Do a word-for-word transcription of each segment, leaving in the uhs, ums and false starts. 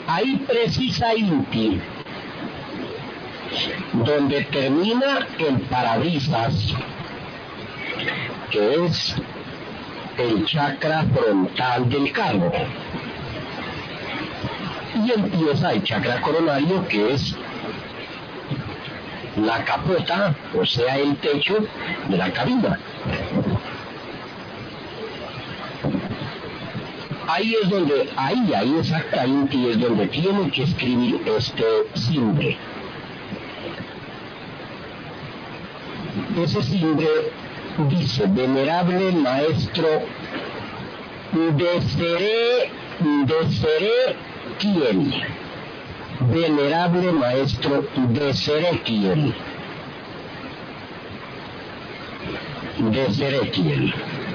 Ahí precisa Inti, donde termina el parabrisas, que es el chakra frontal del carro, y empieza el chakra coronario, que es la capota, o sea, el techo de la cabina. Ahí es donde, ahí, ahí exactamente es donde tiene que escribir este simbre. Ese simbre dice: venerable maestro, desearé, desearé quién. Venerable maestro, desearé quién. Desearé quién.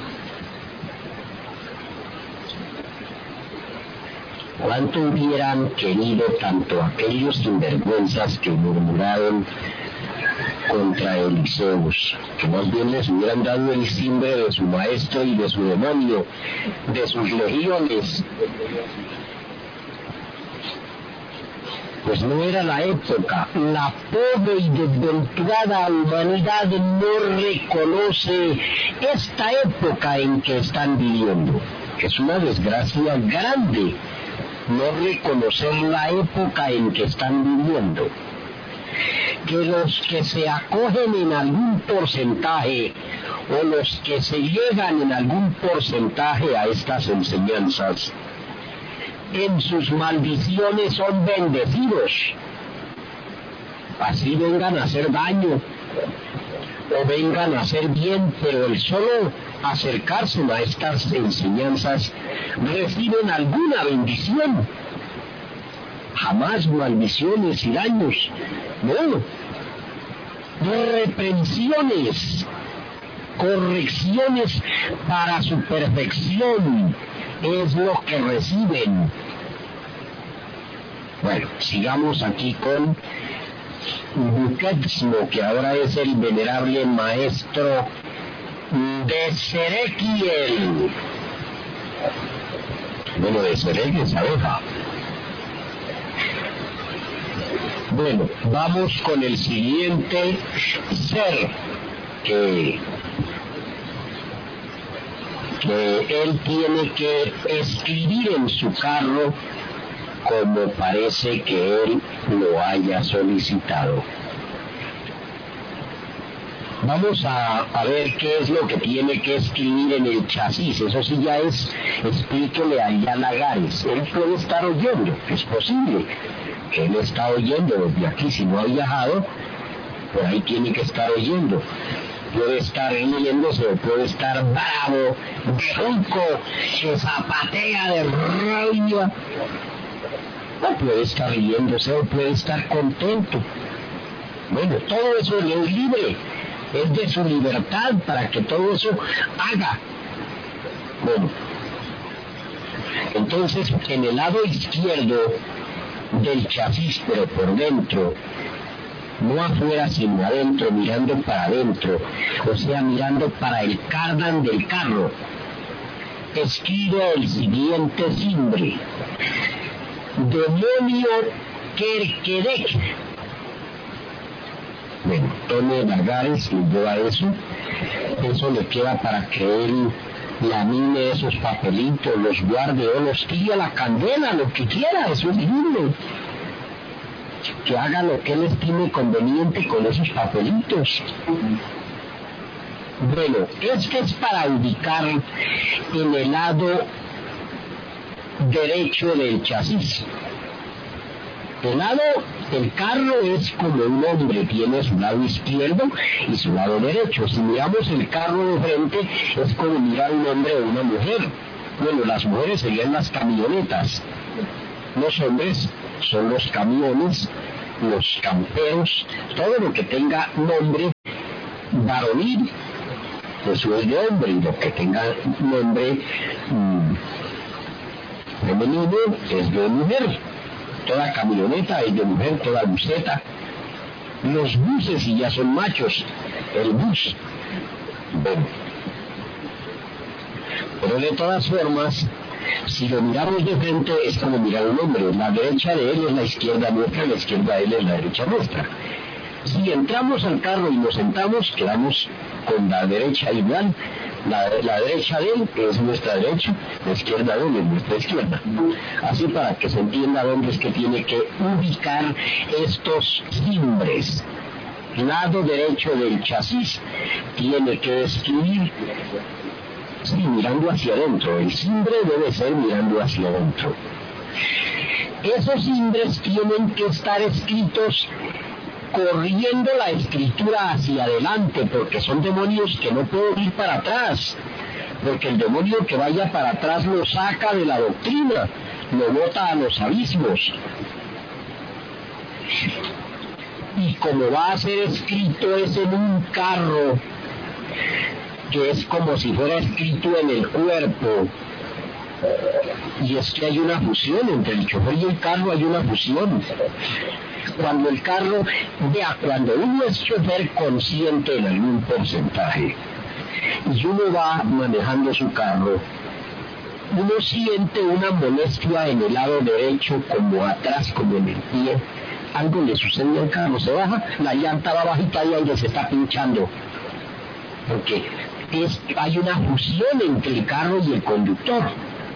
¿Cuánto hubieran querido tanto aquellos sinvergüenzas que murmuraron contra Eliseus, que más bien les hubieran dado el simbre de su maestro y de su demonio, de sus legiones? Pues no era la época. La pobre y desventurada humanidad no reconoce esta época en que están viviendo. Es una desgracia grande no reconocer la época en que están viviendo. Que los que se acogen en algún porcentaje, o los que se llegan en algún porcentaje a estas enseñanzas, en sus maldiciones son bendecidos. Así vengan a hacer daño o vengan a hacer bien, pero el solo acercarse a estas enseñanzas reciben alguna bendición, jamás maldiciones y daños, no, reprensiones, correcciones para su perfección es lo que reciben. Bueno, sigamos aquí con Duquesno, que ahora es el venerable maestro de Serequiel. Bueno, de Serek es abeja. Bueno, vamos con el siguiente ser, que, que él tiene que escribir en su carro como parece que él lo haya solicitado. Vamos a, a ver qué es lo que tiene que escribir en el chasis. Eso sí ya es, explíquele ahí a Lagares. Él puede estar oyendo, es posible que él está oyendo desde aquí. Si no ha viajado, por ahí tiene que estar oyendo. Puede estar riéndose, o puede estar bravo, bejuco, que zapatea de rabia. O puede estar riéndose, o puede estar contento. Bueno, todo eso es libre. Es de su libertad para que todo eso haga. Bueno, entonces en el lado izquierdo del chasis, pero por dentro, no afuera sino adentro, mirando para adentro, o sea, mirando para el cardan del carro, escribe el siguiente simbre: demonio Kerkedek. Bueno, Tony Lagares le lleva eso, eso le queda para que él lamine esos papelitos, los guarde o los tire a la candela, lo que quiera, eso es libre. Que haga lo que él estime conveniente con esos papelitos. Bueno, este es para ubicar en el lado derecho del chasis. El lado, el carro es como un hombre, tiene su lado izquierdo y su lado derecho. Si miramos el carro de frente, es como mirar un hombre o una mujer. Bueno, las mujeres serían las camionetas. Los hombres son los camiones, los camperos, todo lo que tenga nombre varonil, eso es de hombre, y lo que tenga nombre mmm, femenino es de mujer. Toda camioneta es de mujer, toda buseta. Los buses sí ya son machos, el bus. Bueno, pero de todas formas, Si lo miramos de frente es como mirar a un hombre, la derecha de él es la izquierda nuestra, la izquierda de él es la derecha nuestra. Si entramos al carro y nos sentamos, quedamos con la derecha igual, la, la derecha de él es nuestra derecha, la izquierda de él es nuestra izquierda. Así para que se entienda dónde es que tiene que ubicar estos cimbres. Lado derecho del chasis tiene que escribir, sí, mirando hacia adentro, el cimbre debe ser mirando hacia adentro. Esos cimbres tienen que estar escritos corriendo la escritura hacia adelante, porque son demonios que no pueden ir para atrás, porque el demonio que vaya para atrás lo saca de la doctrina, lo bota a los abismos. Y como va a ser escrito es en un carro, que es como si fuera escrito en el cuerpo, y es que hay una fusión entre el chofer y el carro, hay una fusión. Cuando el carro, vea, cuando uno es chofer consciente en algún porcentaje, y uno va manejando su carro, uno siente una molestia en el lado derecho, como atrás, como en el pie, algo le sucede al carro, se baja, la llanta va bajita y donde se está pinchando, porque es, hay una fusión entre el carro y el conductor.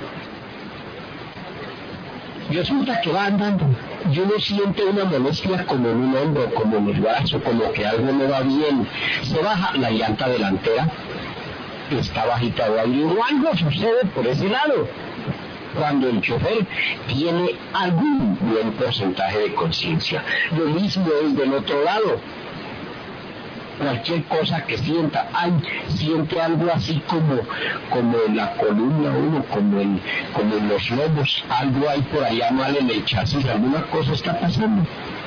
Resulta que va andando y uno siente una molestia como en un hombro, como en el brazo, como que algo no va bien. Se baja, la llanta delantera está bajita de aire o algo sucede por ese lado. Cuando el chofer tiene algún buen porcentaje de conciencia. Lo mismo es del otro lado. Cualquier cosa que sienta, ay, siente algo así como, como en la columna uno, como en, como en los lomos, algo hay por allá mal en el chasis, alguna cosa está pasando.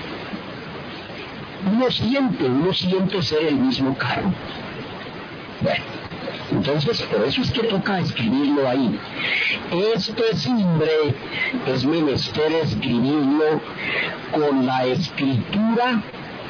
Uno siente, uno siente ser el mismo carro. Bueno, entonces por eso es que toca escribirlo ahí. Este cimbre es menester escribirlo con la escritura.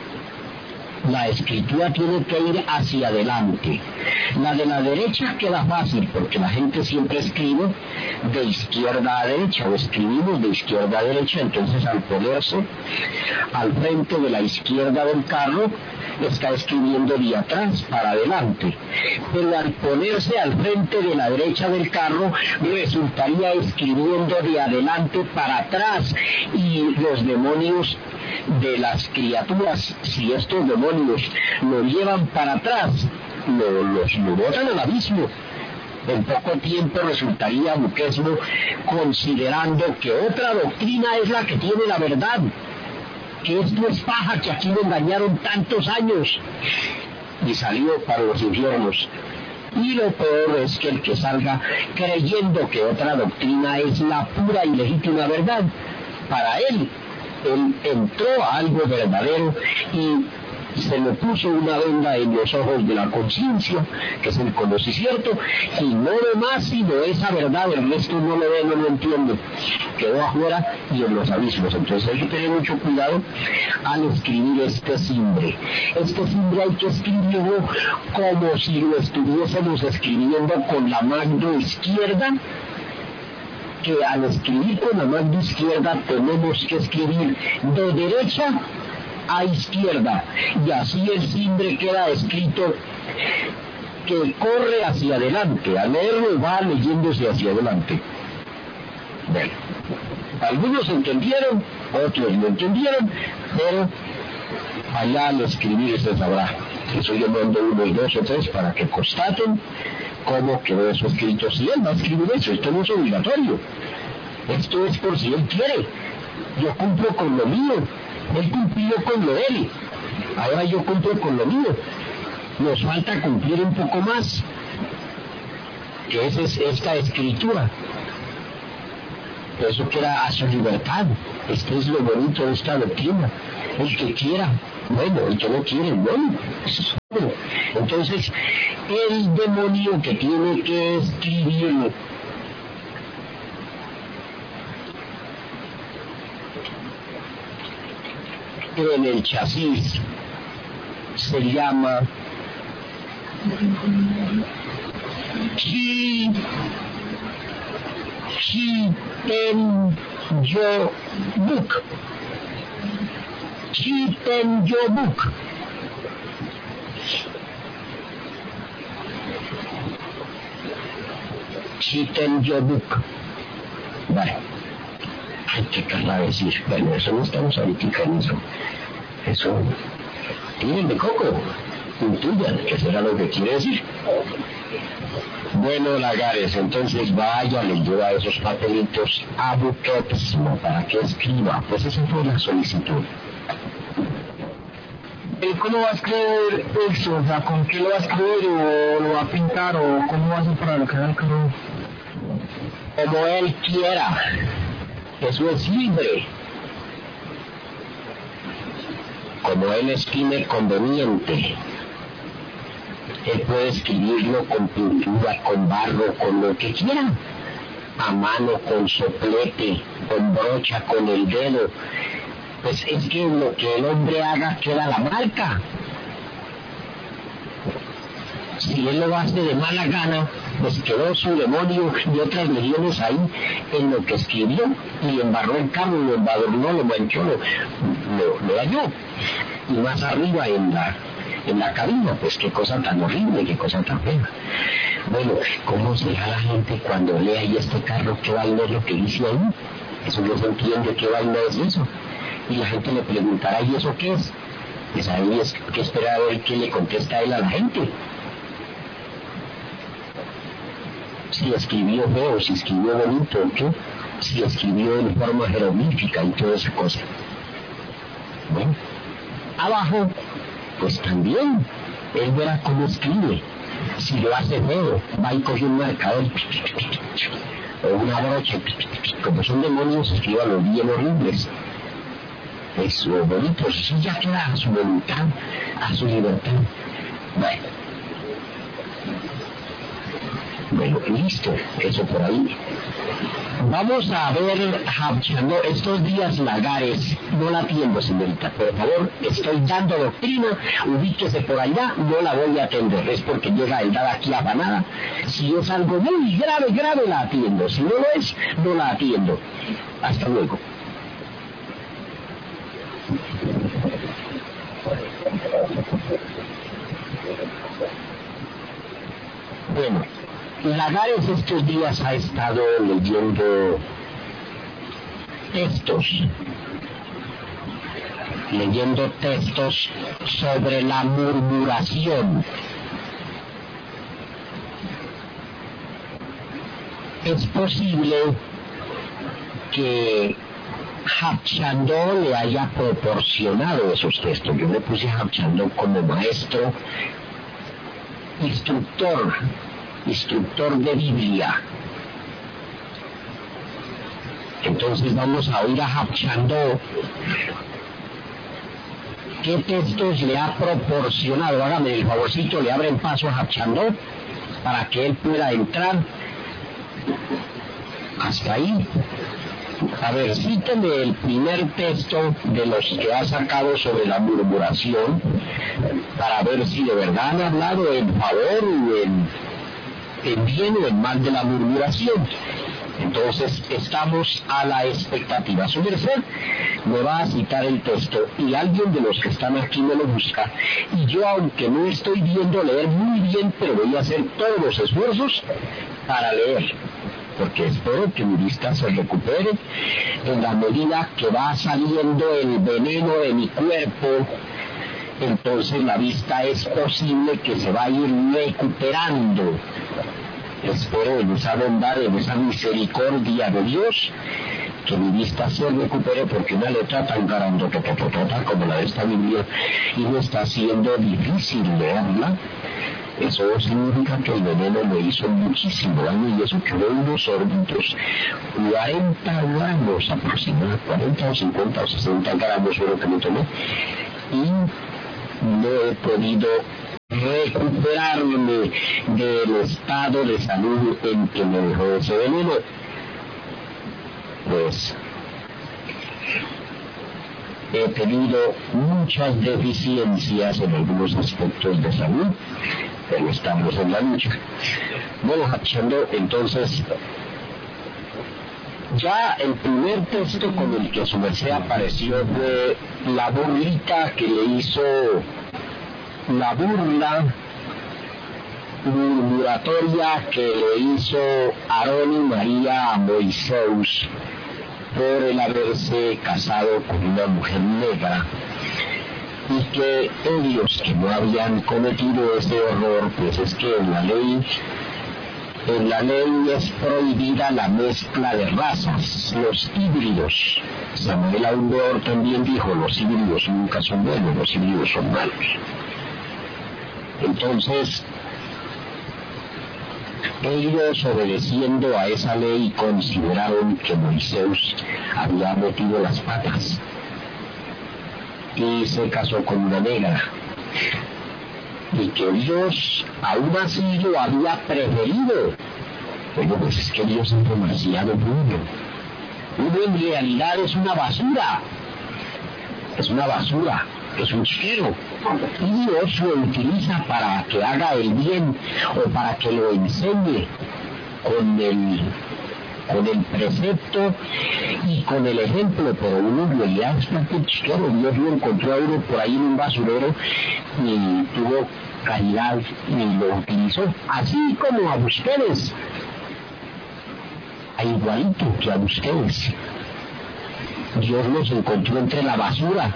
La escritura tiene que ir hacia adelante. La de la derecha queda fácil porque la gente siempre escribe de izquierda a derecha o escribimos de izquierda a derecha, entonces al ponerse al frente de la izquierda del carro está escribiendo de atrás para adelante, pero al ponerse al frente de la derecha del carro resultaría escribiendo de adelante para atrás, y los demonios de las criaturas, si estos demonios lo llevan para atrás, lo, los lo botan al abismo. En poco tiempo resultaría buquesmo, considerando que otra doctrina es la que tiene la verdad, que esto es paja, que aquí me engañaron tantos años, y salió para los infiernos. Y lo peor es que el que salga creyendo que otra doctrina es la pura y legítima verdad, para él, él entró a algo verdadero y se le puso una venda en los ojos de la conciencia, que es el conocimiento, y no ve más sino esa verdad, el resto no lo ve, no lo entiende, quedó afuera y en los abismos. Entonces hay que tener mucho cuidado al escribir este cimbre. Este cimbre hay que escribirlo como si lo estuviésemos escribiendo con la mano izquierda, que al escribir con la mano izquierda tenemos que escribir de derecha a izquierda, y así el cimbre queda escrito que corre hacia adelante. Al leerlo va leyéndose hacia adelante. Bueno, algunos entendieron, otros no entendieron, pero allá al escribir se sabrá. Eso yo mando uno y dos o tres para que constaten cómo quedó eso escrito. Si él va a escribir eso, esto no es obligatorio, esto es por si él quiere. Yo cumplo con lo mío, él cumplió con lo de él, ahora yo cumplo con lo mío. Nos falta cumplir un poco más, que esa es esta escritura. Eso queda a su libertad. Esto es lo bonito de esta doctrina. El que quiera, bueno, el que no quiere, bueno. Entonces, el demonio que tiene que escribir en el chasis se llama chi, Chitenjobuk. Chitenjobuk. Chitenjobuk. Bueno, hay que querrá decir, bueno, eso no estamos ahorita en eso. Eso, tienen de coco, intuyan, que será lo que quiere decir. Bueno, Lagares, entonces vaya, le lleva esos papelitos a Buquetismo para que escriba. Pues esa fue la solicitud. ¿Y cómo va a escribir eso? O sea, ¿con qué lo va a escribir o lo va a pintar o cómo va a hacer para lo que haga el carro? Como él quiera. Eso es libre. Como él estime conveniente. Él puede escribirlo con pintura, con barro, con lo que quiera. A mano, con soplete, con brocha, con el dedo. Pues es que lo que el hombre haga queda la marca. Si él lo hace de mala gana, pues quedó su demonio y otras legiones ahí en lo que escribió, y le embarró el carro, lo embadurnó, lo manchó, lo, lo, lo dañó. Y más arriba en la, en la cabina, pues qué cosa tan horrible, qué cosa tan fea. Bueno, ¿cómo será la gente cuando lee ahí este carro? ¿Qué vaina es lo que dice ahí? Eso no se entiende, ¿qué vaina es eso? Y la gente le preguntará, ¿y eso qué es? Pues ahí es que esperar a ver qué le contesta él a la gente. Si escribió feo, si escribió bonito, ¿qué? Si escribió en forma jeroglífica y toda esa cosa. Bueno, abajo, pues también, él verá cómo escribe. Si lo hace feo, va y coge un marcador, o una brocha, como son demonios, escríbalo bien horribles. Eso, bonito, eso ya queda a su voluntad, a su libertad. Bueno. Bueno, listo, eso por ahí. Vamos a ver, Habchandó, estos días Lagares, no la atiendo, señorita, por favor, estoy dando doctrina, ubíquese por allá, no la voy a atender, es porque llega el dada aquí afanada. Si es algo muy grave, grave, la atiendo, si no lo es, no la atiendo. Hasta luego. Bueno, Lagares estos días ha estado leyendo textos, leyendo textos sobre la murmuración. Es posible que Habchandó le haya proporcionado esos textos. Yo le puse a Habchandó como maestro, instructor, instructor de Biblia. Entonces vamos a oír a Habchandó qué textos le ha proporcionado. Hágame el favorcito, le abren paso a Habchandó para que él pueda entrar. Hasta ahí. A ver, cíteme el primer texto de los que ha sacado sobre la murmuración para ver si de verdad han hablado en favor o en, en bien o en mal de la murmuración. Entonces estamos a la expectativa. Su merced me va a citar el texto y alguien de los que están aquí me lo busca, y yo, aunque no estoy viendo leer muy bien, pero voy a hacer todos los esfuerzos para leer, porque espero que mi vista se recupere en la medida que va saliendo el veneno de mi cuerpo. Entonces la vista es posible que se va a ir recuperando. Espero en esa bondad, en esa misericordia de Dios, que mi vista se recupere, porque una letra tan grandotototota como la de esta Biblia, y no está siendo difícil leerla. Eso significa que el veneno me hizo muchísimo daño, y eso quedó unos sorbitos, cuarenta gramos aproximadamente, cuarenta o cincuenta o sesenta gramos fue lo que me tomé, y no he podido recuperarme del estado de salud en que me dejó ese veneno. Pues he tenido muchas deficiencias en algunos aspectos de salud, pero estamos en la lucha. Bueno, Habchandó, entonces Ya el primer texto con el que su merced apareció fue la burlita que le hizo, la burla murmuratoria que le hizo Aarón y María a Moisés por el haberse casado con una mujer negra, y que ellos que no habían cometido ese horror, pues es que en la ley en la ley es prohibida la mezcla de razas, los híbridos. Samuel Aundor también dijo, los híbridos nunca son buenos, los híbridos son malos. Entonces, ellos, obedeciendo a esa ley, consideraron que Moisés había metido las patas y se casó con una negra, y que Dios aún así lo había preferido. Bueno, pues es que Dios es demasiado bueno. Uno en realidad es una basura, es una basura, es un chiquero, y Dios lo utiliza para que haga el bien o para que lo enseñe con el, con el precepto y con el ejemplo, pero uno en realidad es un chiquero. Dios lo encontró a uno por ahí en un basurero y tuvo caridad y lo utilizó, así como a ustedes, a igualito que a ustedes. Dios los encontró entre la basura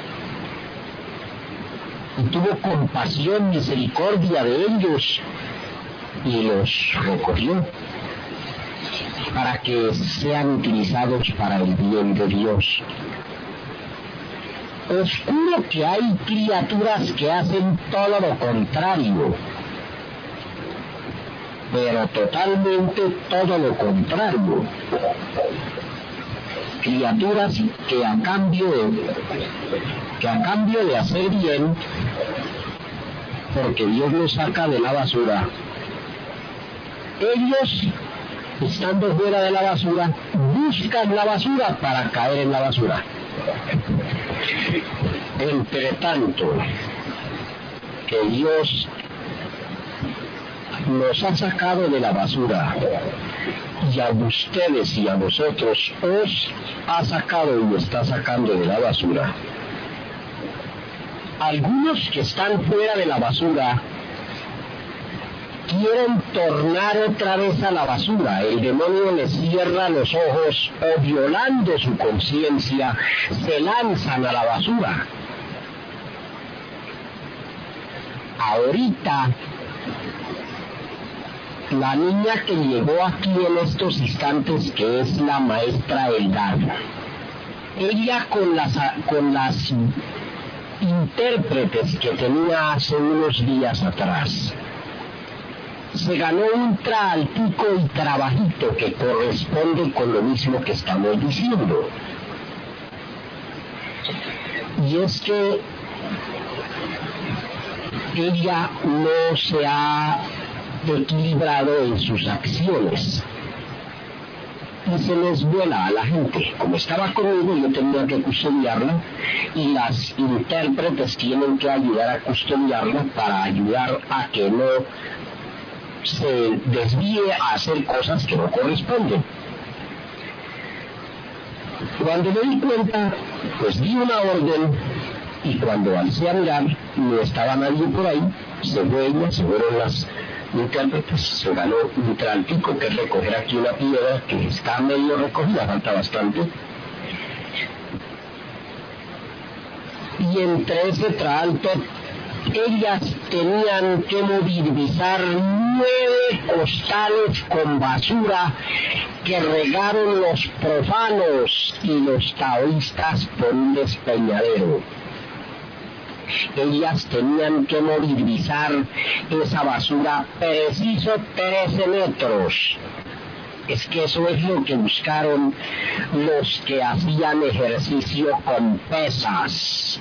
y tuvo compasión, misericordia de ellos y los recogió para que sean utilizados para el bien de Dios. Oscuro que hay criaturas que hacen todo lo contrario, pero totalmente todo lo contrario. Criaturas que a cambio de, que a cambio de hacer bien, porque Dios los saca de la basura, ellos, estando fuera de la basura, buscan la basura para caer en la basura. Entre tanto que Dios nos ha sacado de la basura, y a ustedes y a vosotros os ha sacado y está sacando de la basura, algunos que están fuera de la basura quieren tornar otra vez a la basura. El demonio les cierra los ojos o, violando su conciencia, se lanzan a la basura. Ahorita, la niña que llegó aquí en estos instantes, que es la maestra Eldad, ella con las, con las intérpretes que tenía hace unos días atrás, se ganó un traaltico y trabajito que corresponde con lo mismo que estamos diciendo. Y es que ella no se ha equilibrado en sus acciones y se les vuela a la gente. Como estaba conmigo, yo tenía que custodiarla, y las intérpretes tienen que ayudar a custodiarla para ayudar a que no se desvíe a hacer cosas que no corresponden. Cuando me di cuenta, pues di una orden, y cuando alcé a mirar, no estaba nadie por ahí. Se fue ella, se fueron las intérpretes, se ganó un traaltico, que es recoger aquí una piedra que está medio recogida, falta bastante. Y entre ese traalto, ellas tenían que movilizar nueve costales con basura que regaron los profanos y los taoístas por un despeñadero. Ellas tenían que movilizar esa basura preciso trece metros. Es que eso es lo que buscaron los que hacían ejercicio con pesas.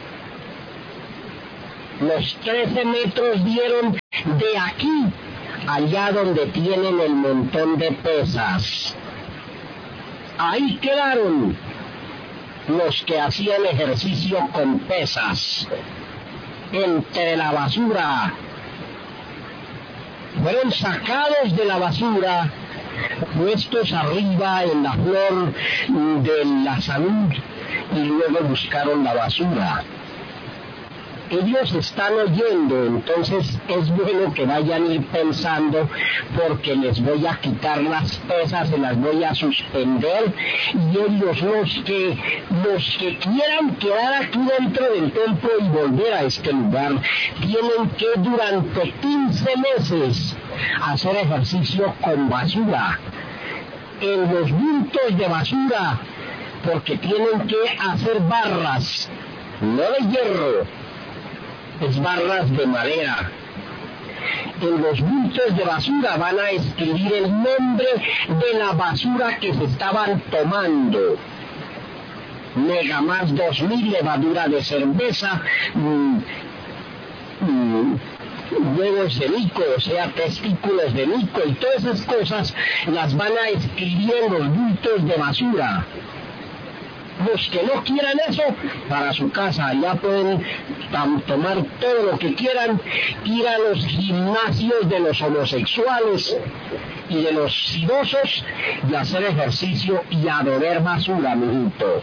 Los trece metros dieron de aquí allá donde tienen el montón de pesas. Ahí quedaron los que hacían ejercicio con pesas, entre la basura. Fueron sacados de la basura puestos arriba en la flor de la salud, y luego buscaron la basura. Ellos están oyendo, entonces es bueno que vayan a ir pensando, porque les voy a quitar las pesas, se las voy a suspender, y ellos, los que, los que quieran quedar aquí dentro del templo y volver a este lugar, tienen que durante quince meses hacer ejercicio con basura, en los bultos de basura, porque tienen que hacer barras, no de hierro, es barras de madera. En los bultos de basura van a escribir el nombre de la basura que se estaban tomando. Megamás dos mil, levadura de cerveza, mmm, mmm, huevos de mico, o sea, testículos de mico, y todas esas cosas las van a escribir en los bultos de basura. Los que no quieran eso, para su casa, ya pueden tomar todo lo que quieran, ir a los gimnasios de los homosexuales y de los sidosos y hacer ejercicio y a beber basura, mijito.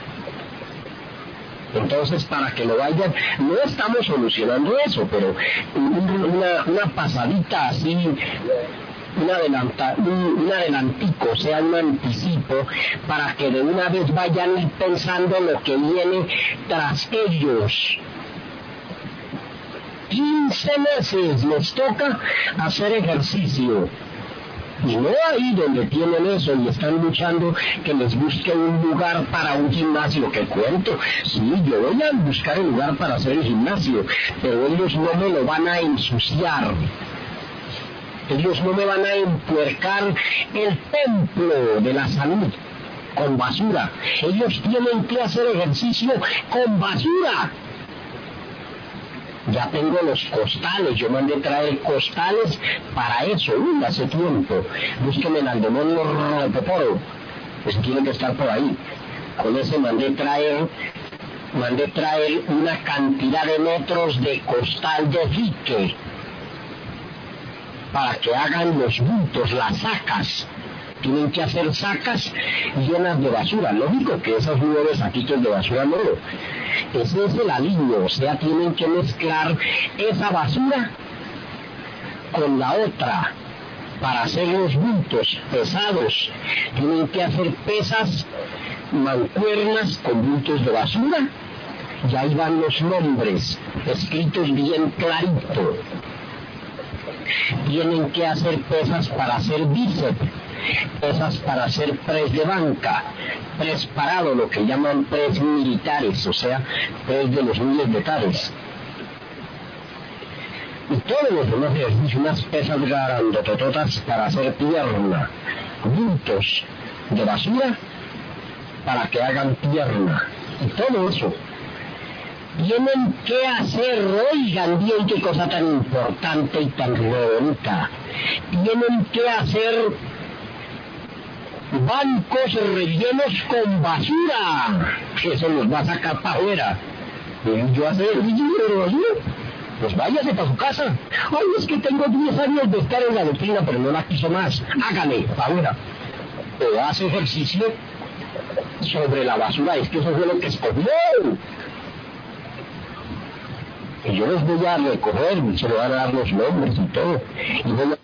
Entonces, para que lo vayan, no estamos solucionando eso, pero una, una pasadita así, un, adelanta, un, un adelantico, o sea, un anticipo, para que de una vez vayan pensando lo que viene tras ellos. quince meses les toca hacer ejercicio. Y no ahí donde tienen eso y están luchando que les busque un lugar para un gimnasio, que cuento, sí, yo voy a buscar el lugar para hacer el gimnasio, pero ellos no me lo van a ensuciar. Ellos no me van a empuercar el templo de la salud con basura. Ellos tienen que hacer ejercicio con basura. Ya tengo los costales, yo mandé traer costales para eso, uy, hace tiempo. Búsquenme al demonio Poporo, pues tiene que estar por ahí. Con ese mandé traer, mandé traer una cantidad de metros de costal de dique, para que hagan los bultos, las sacas. Tienen que hacer sacas llenas de basura. Lógico que esos nueve saquitos de basura no. Ese es el aliño, o sea, tienen que mezclar esa basura con la otra para hacer los bultos pesados. Tienen que hacer pesas, mancuernas con bultos de basura. Y ahí van los nombres, escritos bien clarito. Tienen que hacer pesas para hacer bíceps, pesas para hacer press de banca, press parado, lo que llaman press militares, o sea, press de los militares. Y todos los demás ejercicios, unas pesas grandotototas para hacer pierna, bultos de basura para que hagan pierna, y todo eso. Tienen que hacer, oigan bien qué cosa tan importante y tan bonita, tienen que hacer bancos rellenos con basura, que se los va a sacar para afuera. Y yo hacer el de basura, pues váyase para su casa. Ay, es que tengo diez años de estar en la doctrina, pero no la quiso más. Hágale, para afuera. O hace ejercicio sobre la basura, es que eso fue lo que escogió. Y yo les voy a recoger, se le van a dar los nombres y todo. Y voy a